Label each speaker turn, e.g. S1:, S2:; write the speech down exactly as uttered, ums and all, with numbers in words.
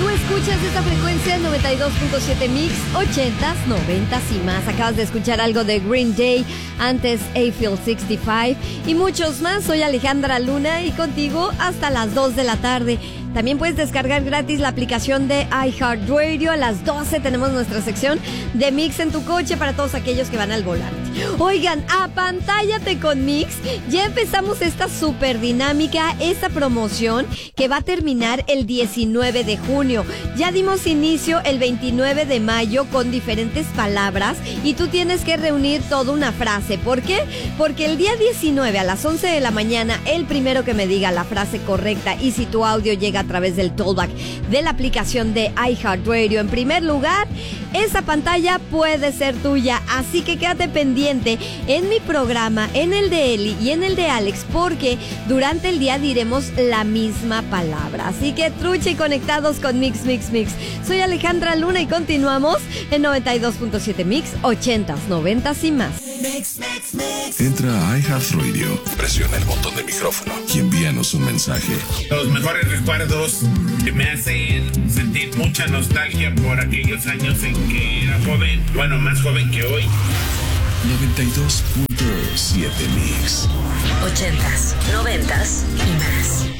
S1: Tú escuchas esta frecuencia noventa y dos punto siete Mix, ochentas, noventas y más. Acabas de escuchar algo de Green Day, antes Eiffel sesenta y cinco y muchos más. Soy Alejandra Luna y contigo hasta las dos de la tarde. También puedes descargar gratis la aplicación de iHeartRadio. A las doce tenemos nuestra sección de Mix en tu coche para todos aquellos que van al volante. Oigan, apantállate con Mix. Ya empezamos esta super dinámica, esta promoción que va a terminar el diecinueve de junio. Ya dimos inicio el veintinueve de mayo con diferentes palabras y tú tienes que reunir toda una frase. ¿Por qué? Porque el día diecinueve a las once de la mañana, el primero que me diga la frase correcta y si tu audio llega a través del tollback de la aplicación de iHeartRadio en primer lugar, esa pantalla puede ser tuya. Así que quédate pendiente en mi programa, en el de Eli y en el de Alex, porque durante el día diremos la misma palabra. Así que trucha y conectados con Mix, Mix, Mix. Soy Alejandra Luna y continuamos en noventa y dos punto siete Mix, ochentas, noventas y más.
S2: Mix, mix, mix. Entra a iHeartRadio, presiona el botón de micrófono y envíanos un mensaje.
S3: Los mejores recuerdos que me hacen sentir mucha nostalgia por aquellos años en que era joven, bueno, más joven que hoy.
S2: noventa y dos punto siete Mix.
S4: Ochentas, noventas y más.